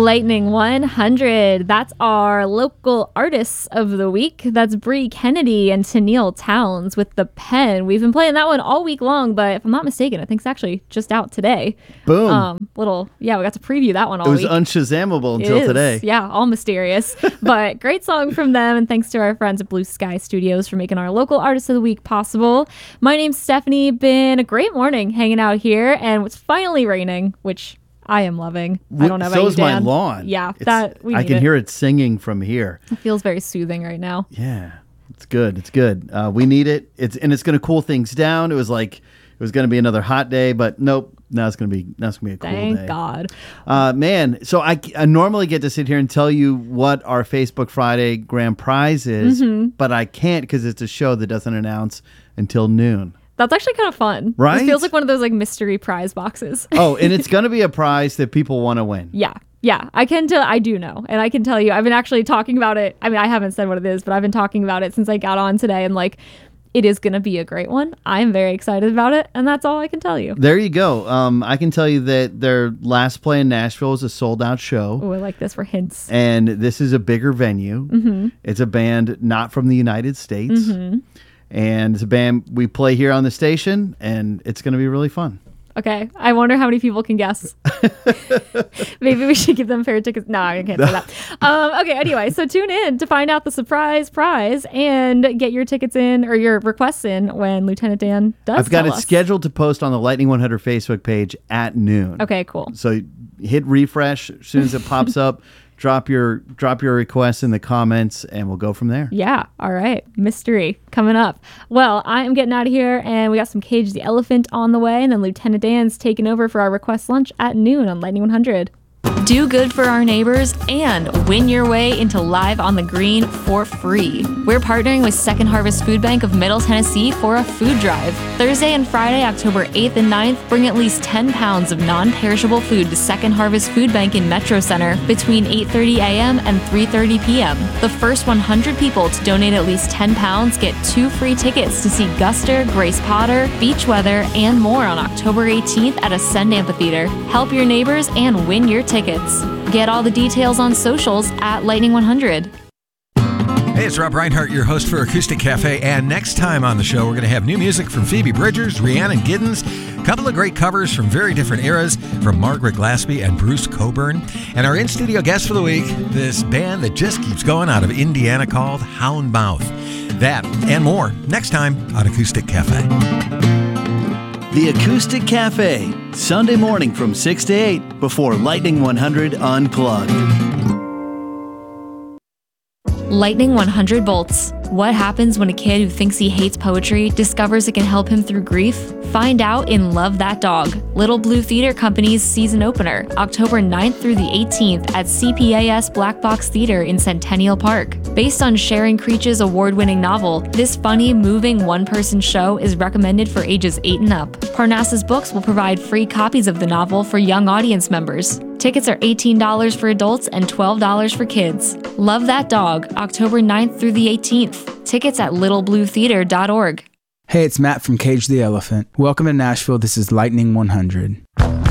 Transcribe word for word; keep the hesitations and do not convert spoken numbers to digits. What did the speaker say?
Lightning one hundred. That's our local artists of the week. That's Bree Kennedy and Tennille Towns with The Pen. We've been playing that one all week long, but if I'm not mistaken, I think it's actually just out today. Boom. Um, little, yeah, we got to preview that one all week. It was week. unshazamable until today. Yeah, all mysterious. But great song from them, and thanks to our friends at Blue Sky Studios for making our local artists of the week possible. My name's Stephanie. Been a great morning hanging out here, and it's finally raining, which I am loving. I don't know about so you, is my Dan. lawn. Yeah, It's- that we I need can it. hear it singing from here. It feels very soothing right now. Yeah, it's good. It's good. Uh, we need it. It's and it's going to cool things down. It was like it was going to be another hot day, but nope. Now it's going to be now it's going to be a cool Thank day. God. Uh, man, so I, I normally get to sit here and tell you what our Facebook Friday grand prize is, Mm-hmm. but I can't because it's a show that doesn't announce until noon. That's actually kind of fun. Right? It feels like one of those like mystery prize boxes. Oh, and it's going to be a prize that people want to win. Yeah. Yeah. I can tell, I do know. And I can tell you, I've been actually talking about it. I mean, I haven't said what it is, but I've been talking about it since I got on today. And like, it is going to be a great one. I'm very excited about it. And that's all I can tell you. There you go. Um, I can tell you that their last play in Nashville is a sold out show. Oh, I like this for hints. And this is a bigger venue. Mm-hmm. It's a band not from the United States. Mm-hmm. And it's a band we play here on the station, and it's going to be really fun. Okay. I wonder how many people can guess. Maybe we should give them fair tickets. No, I can't say that. Um, okay. Anyway, so tune in to find out the surprise prize and get your tickets in or your requests in when Lieutenant Dan does. I've got tell it us. scheduled to post on the Lightning one hundred Facebook page at noon. Okay, cool. So hit refresh as soon as it pops up. Drop your drop your requests in the comments, and we'll go from there. Yeah. All right. Mystery coming up. Well, I am getting out of here, and we got some Cage the Elephant on the way, and then Lieutenant Dan's taking over for our request lunch at noon on Lightning one hundred. Do good for our neighbors and win your way into Live on the Green for free. We're partnering with Second Harvest Food Bank of Middle Tennessee for a food drive. Thursday and Friday, October eighth and ninth, bring at least ten pounds of non-perishable food to Second Harvest Food Bank in Metro Center between eight thirty a.m. and three thirty p.m. The first one hundred people to donate at least ten pounds get two free tickets to see Guster, Grace Potter, Beach Weather, and more on October eighteenth at Ascend Amphitheater. Help your neighbors and win your tickets. Get all the details on socials at Lightning one hundred. Hey, it's Rob Reinhardt, your host for Acoustic Cafe, and next time on the show, we're going to have new music from Phoebe Bridgers, Rhiannon Giddens, a couple of great covers from very different eras from Margaret Glaspie and Bruce Coburn, and our in-studio guest for the week, this band that just keeps going out of Indiana called Houndmouth. That and more next time on Acoustic Cafe. The Acoustic Cafe, Sunday morning from six to eight before Lightning one hundred Unplugged. Lightning one hundred volts. What happens when a kid who thinks he hates poetry discovers it can help him through grief? Find out in Love That Dog, Little Blue Theater Company's season opener, October ninth through the eighteenth at C P A S Black Box Theater in Centennial Park. Based on Sharon Creech's award-winning novel, this funny, moving one-person show is recommended for ages eight and up. Parnassus Books will provide free copies of the novel for young audience members. Tickets are eighteen dollars for adults and twelve dollars for kids. Love That Dog, October ninth through the eighteenth. Tickets at little blue theater dot org. Hey, it's Matt from Cage the Elephant. Welcome to Nashville. This is Lightning one hundred.